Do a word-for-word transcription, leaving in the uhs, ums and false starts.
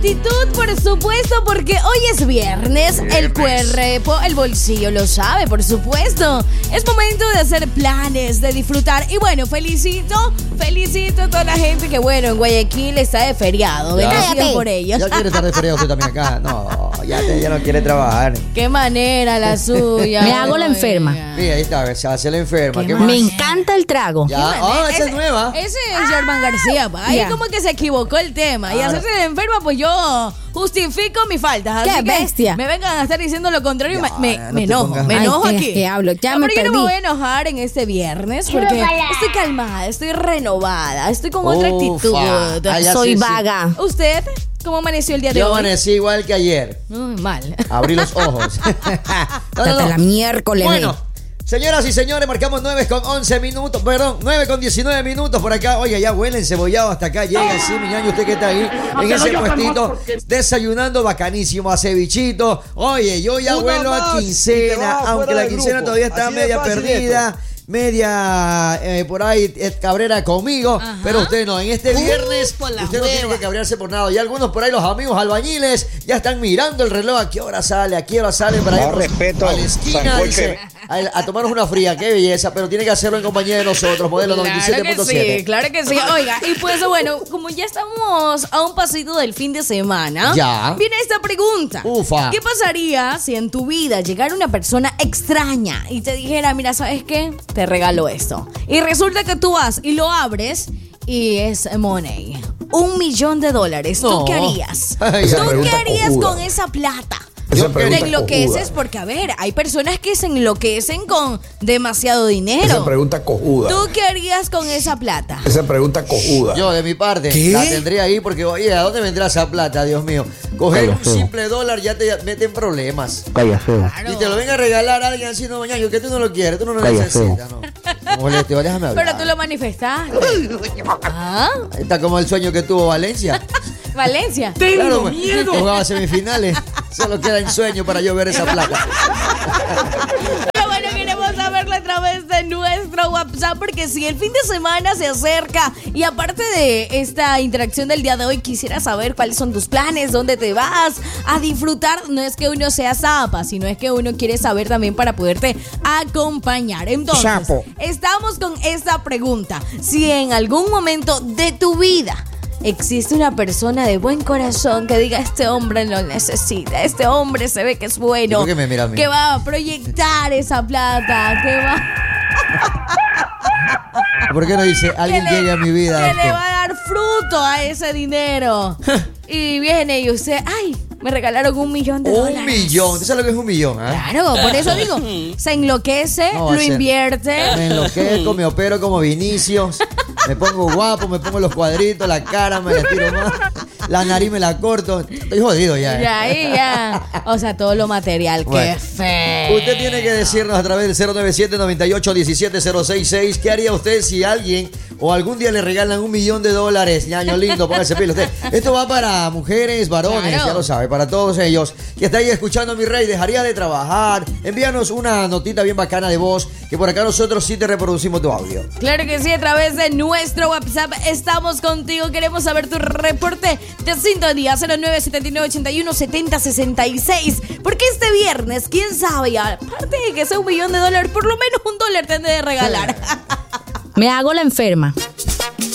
actitud, por supuesto, porque hoy es viernes, viernes, el cuerpo, el bolsillo lo sabe, por supuesto. Es momento de hacer planes, de disfrutar. Y bueno, felicito, felicito a toda la gente que, bueno, en Guayaquil está de feriado. Gracias por ellos. Ya quiere estar de feriado usted también acá. No, ya, te, ya no quiere trabajar. Qué manera la suya. Me hago la enferma. Mira, ahí está, se hace la enferma. ¿Qué ¿Qué Me encanta el trago. Ya, ah, esa es nueva. Ese es Germán García. Ahí yeah. como que se equivocó el tema. Y hacerse la enferma, pues yo justifico mis faltas. ¡Qué así bestia! Que me vengan a estar diciendo lo contrario. Ya, me, no me enojo, pongas... me enojo Ay, aquí. ¿qué, qué hablo? Ya no, me pero perdí. yo no me voy a enojar en este viernes porque estoy calmada, estoy renovada, estoy con otra actitud. Ah, Soy sí, vaga. Sí. ¿Usted cómo amaneció el día de yo hoy? Yo amanecí igual que ayer. Muy mal. Abrí los ojos. no, no, no. La miércoles. Bueno. Señoras y señores, marcamos nueve con once minutos, perdón, nueve con diecinueve minutos por acá. Oye, ya huele encebollado hasta acá. Llega, sí, mi ñaño, usted que está ahí en ese puestito, desayunando bacanísimo, a cevichito. Oye, yo ya huelo a quincena, aunque la quincena todavía está media perdida. Media eh, por ahí eh, cabrera conmigo. Ajá. Pero usted no, en este viernes uh, usted no tiene que cabrearse por nada. Y algunos por ahí, los amigos albañiles, ya están mirando el reloj. ¿A qué hora sale? ¿A qué hora sale? Para no, ir respeto, a la esquina, dice, a, a tomarnos una fría. Qué belleza, pero tiene que hacerlo en compañía de nosotros, modelo noventa y siete punto siete. Claro que sí, claro que sí. Oiga, y pues bueno, como ya estamos a un pasito del fin de semana, ya viene esta pregunta. Ufa. ¿Qué pasaría si en tu vida llegara una persona extraña y te dijera, mira, ¿sabes qué? Te regalo esto. Y resulta que tú vas y lo abres y es money. Un millón de dólares. ¿Tú no. qué harías? Ay, ¿Tú qué harías cojuda. con esa plata? Yo te enloqueces porque, a ver, hay personas que se enloquecen con demasiado dinero. Esa pregunta cojuda. ¿Tú qué harías con esa plata? Esa pregunta cojuda. Yo, de mi parte, ¿Qué? la tendría ahí porque, oye, ¿a dónde vendrá esa plata, Dios mío? Coger Calla un feo. simple dólar ya te mete en problemas. Calla feo. Claro. Y te lo venga a regalar a alguien así, no, mañana, que tú no lo quieres, tú no lo Calla necesitas, feo. no. Molestio, déjame hablar. Pero tú lo manifestaste. ¿Ah? Está como el sueño que tuvo Valencia. Valencia. Tengo claro, miedo. Jugaba semifinales. Solo queda en sueño para yo ver esa plata. Pero bueno, queremos saberlo a través de nuestro WhatsApp, porque si el fin de semana se acerca y aparte de esta interacción del día de hoy, quisiera saber cuáles son tus planes, dónde te vas a disfrutar. No es que uno sea zapa, sino es que uno quiere saber también para poderte acompañar. Entonces, Chapo. estamos con esta pregunta. Si en algún momento de tu vida existe una persona de buen corazón que diga, este hombre lo necesita, este hombre se ve que es bueno, ¿Por qué me mira a mí? que va a proyectar esa plata, que va... ¿Por qué no dice, alguien le, llegue a mi vida? Que esto? le va a dar fruto a ese dinero. Y viene y usted, ay, me regalaron un millón de un dólares. Un millón, ¿tú sabes lo que es un millón? ¿eh? Claro, por eso digo, se enloquece, no, lo invierte. Me enloquezco, me opero como Vinicius, me pongo guapo, me pongo los cuadritos, la cara me la tiro más, la nariz me la corto. Estoy jodido ya. ¿eh? Ya, ahí ya. O sea, todo lo material, bueno, qué feo. Usted tiene que decirnos a través del cero nueve siete, noventa y ocho, diecisiete, cero seis seis, ¿qué haría usted si alguien o algún día le regalan un millón de dólares? Ñaño lindo, póngase pilo usted. Esto va para mujeres, varones, claro. ya lo sabe, para todos ellos. Que está ahí escuchando, mi rey, dejaría de trabajar. Envíanos una notita bien bacana de voz, que por acá nosotros sí te reproducimos tu audio. Claro que sí, a través de nuestro WhatsApp estamos contigo. Queremos saber tu reporte de sintonía cero nueve siete nueve ocho uno siete cero seis seis. Porque este viernes, quién sabe, y aparte de que sea un millón de dólares, por lo menos un dólar te han de regalar. Me hago la enferma.